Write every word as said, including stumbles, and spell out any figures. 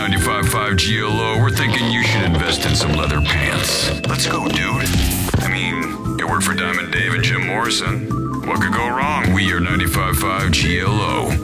ninety-five point five G L O. We're thinking you should invest in some leather pants. Let's go, dude. I mean, you work for Diamond Dave and Jim Morrison. What could go wrong? We are ninety-five point five G L O.